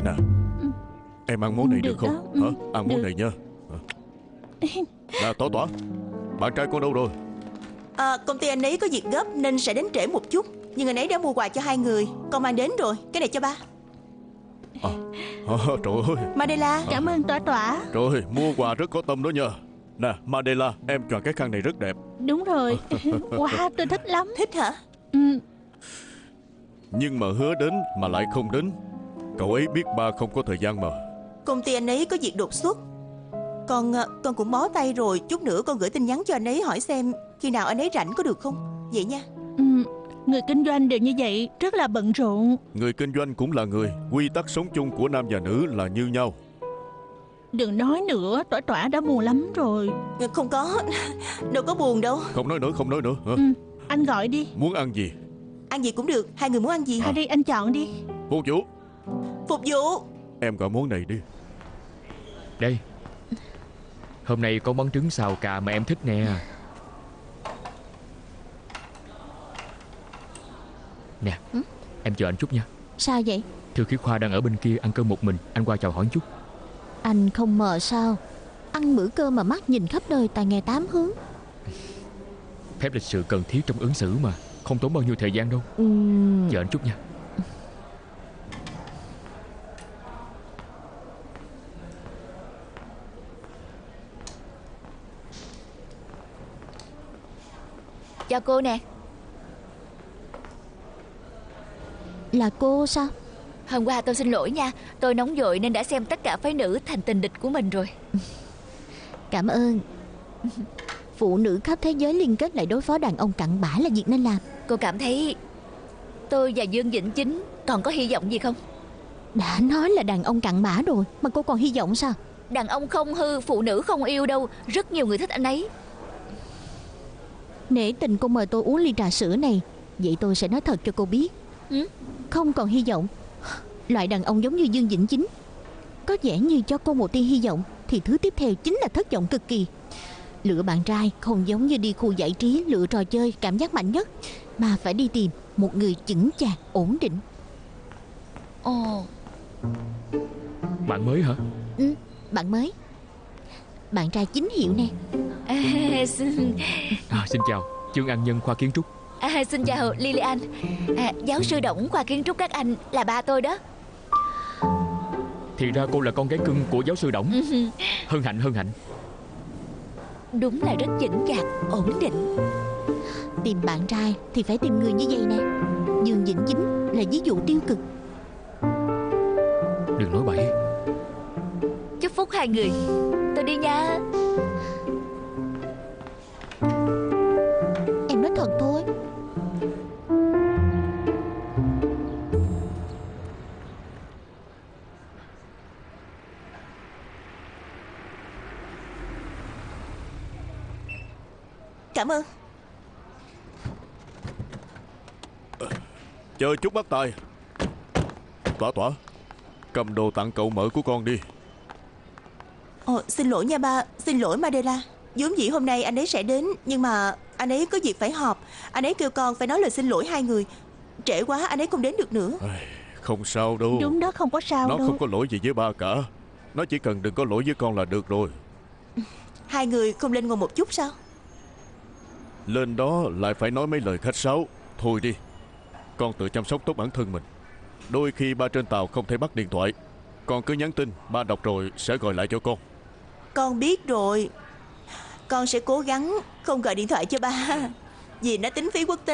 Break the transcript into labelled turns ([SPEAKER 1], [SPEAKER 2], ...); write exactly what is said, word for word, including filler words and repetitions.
[SPEAKER 1] Nè, em ăn món này được,
[SPEAKER 2] Được
[SPEAKER 1] không?
[SPEAKER 2] đó.
[SPEAKER 1] Hả? Ăn món
[SPEAKER 2] Được.
[SPEAKER 1] này nha. Nè, Tỏa Tỏa, bạn trai con đâu rồi?
[SPEAKER 3] À, công ty anh ấy có việc gấp nên sẽ đến trễ một chút. Nhưng anh ấy đã mua quà cho hai người. Con mang đến rồi. Cái này cho ba.
[SPEAKER 1] À, à, trời ơi,
[SPEAKER 3] Mandela.
[SPEAKER 2] Cảm ơn Tỏa Tỏa.
[SPEAKER 1] trời ơi, mua quà rất có tâm đó nha. Nè, Mandela, em chọn cái khăn này rất đẹp.
[SPEAKER 2] Đúng rồi. Wow, tôi thích lắm.
[SPEAKER 3] Thích hả?
[SPEAKER 2] Ừ.
[SPEAKER 1] Nhưng mà hứa đến mà lại không đến. Cậu ấy biết ba không có thời gian mà.
[SPEAKER 3] Công ty anh ấy có việc đột xuất. Con ờ, con cũng bó tay rồi. Chút nữa con gửi tin nhắn cho anh ấy hỏi xem khi nào anh ấy rảnh có được không. Vậy nha.
[SPEAKER 2] Ừ. Người kinh doanh đều như vậy, rất là bận rộn.
[SPEAKER 1] Người kinh doanh cũng là người. Quy tắc sống chung của nam và nữ là như nhau.
[SPEAKER 2] Đừng nói nữa, Tỏa Tỏa đã buồn lắm rồi.
[SPEAKER 3] Không có. Đâu có buồn đâu.
[SPEAKER 1] Không nói nữa, không nói nữa hả?
[SPEAKER 2] Ừ. Anh gọi đi.
[SPEAKER 1] Muốn ăn gì?
[SPEAKER 3] Ăn gì cũng được. Hai người muốn ăn gì?
[SPEAKER 2] Thôi đi, anh chọn đi.
[SPEAKER 1] Phục vụ.
[SPEAKER 3] Phục vụ.
[SPEAKER 1] Em gọi món này đi.
[SPEAKER 4] Đây, hôm nay có món trứng xào cà mà em thích nè. Nè,
[SPEAKER 2] ừ?
[SPEAKER 4] em chờ anh chút nha.
[SPEAKER 2] Sao vậy?
[SPEAKER 4] Thư ký Khoa đang ở bên kia ăn cơm một mình. Anh qua chào hỏi chút.
[SPEAKER 2] Anh không mờ sao? Ăn bữa cơm mà mắt nhìn khắp nơi tài nghe tám hướng.
[SPEAKER 4] Phép lịch sự cần thiết trong ứng xử mà. Không tốn bao nhiêu thời gian đâu.
[SPEAKER 2] Uhm...
[SPEAKER 4] Chờ anh chút nha.
[SPEAKER 5] Chào cô nè.
[SPEAKER 2] Là cô sao?
[SPEAKER 5] Hôm qua tôi xin lỗi nha. Tôi nóng vội nên đã xem tất cả phái nữ thành tình địch của mình rồi.
[SPEAKER 2] Cảm ơn. Phụ nữ khắp thế giới liên kết lại đối phó đàn ông cặn bã là việc nên làm.
[SPEAKER 5] Cô cảm thấy tôi và Dương Vĩnh Chính còn có hy vọng gì không?
[SPEAKER 2] Đã nói là đàn ông cặn bã rồi mà cô còn hy vọng sao?
[SPEAKER 5] Đàn ông không hư, phụ nữ không yêu đâu. Rất nhiều người thích anh ấy.
[SPEAKER 2] Nể tình cô mời tôi uống ly trà sữa này. Vậy tôi sẽ nói thật cho cô biết.
[SPEAKER 5] ừ?
[SPEAKER 2] Không còn hy vọng. Loại đàn ông giống như Dương Vĩnh Chính có vẻ như cho cô một tia hy vọng thì thứ tiếp theo chính là thất vọng cực kỳ. Lựa bạn trai không giống như đi khu giải trí lựa trò chơi cảm giác mạnh nhất, mà phải đi tìm một người chững chạc ổn định.
[SPEAKER 5] Ồ.
[SPEAKER 4] Bạn mới hả?
[SPEAKER 2] Ừ, bạn mới. Bạn trai chính hiệu nè.
[SPEAKER 5] À, xin...
[SPEAKER 4] À, xin chào, Chương An Nhân khoa kiến trúc.
[SPEAKER 5] À, xin chào Lilian. À, giáo sư Đổng khoa kiến trúc các anh là ba tôi đó.
[SPEAKER 4] Thì ra cô là con gái cưng của giáo sư Đổng. Hân hạnh, hân hạnh.
[SPEAKER 5] Đúng là rất chững chạc, ổn định.
[SPEAKER 2] Tìm bạn trai thì phải tìm người như vậy nè. Dương Vĩnh Chính là ví dụ tiêu cực.
[SPEAKER 4] Đừng nói bậy.
[SPEAKER 5] Chúc phúc hai người. Tôi đi nha.
[SPEAKER 2] Em nói thật thôi.
[SPEAKER 3] Cảm ơn.
[SPEAKER 1] Chờ chút bắt tay. Tỏa Tỏa, cầm đồ tặng cậu mợ của con đi.
[SPEAKER 3] Ồ, xin lỗi nha ba. Xin lỗi Mandela. vốn dĩ hôm nay anh ấy sẽ đến, nhưng mà anh ấy có việc phải họp. Anh ấy kêu con phải nói lời xin lỗi hai người. Trễ quá anh ấy không đến được nữa.
[SPEAKER 1] Không sao đâu.
[SPEAKER 2] Đúng đó, không có sao
[SPEAKER 1] Nó
[SPEAKER 2] đâu.
[SPEAKER 1] không có lỗi gì với ba cả. Nó chỉ cần đừng có lỗi với con là được rồi.
[SPEAKER 3] Hai người không lên ngồi một chút sao?
[SPEAKER 1] Lên đó lại phải nói mấy lời khách sáo. Thôi đi, con tự chăm sóc tốt bản thân mình. Đôi khi ba trên tàu không thể bắt điện thoại, con cứ nhắn tin, ba đọc rồi sẽ gọi lại cho con.
[SPEAKER 3] Con biết rồi. Con sẽ cố gắng không gọi điện thoại cho ba, vì nó tính phí quốc tế.